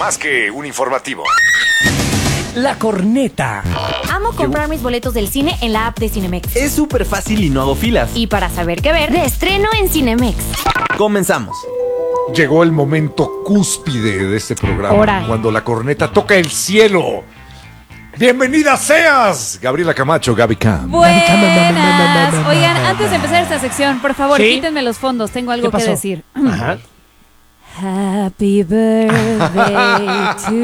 más que un informativo. La corneta. Amo comprar mis boletos del cine en la app de Cinemex. Es súper fácil y no hago filas. Y para saber qué ver, de estreno en Cinemex. Comenzamos. Llegó el momento cúspide de este programa, Ahora. cuando la corneta toca el cielo. ¡Bienvenida seas! Gabriela Camacho, Gaby Cam. Buenas. Oigan, antes de empezar esta sección, por favor, ¿Sí? quítenme los fondos. Tengo algo ¿Qué que pasó? decir. Ajá. Happy birthday to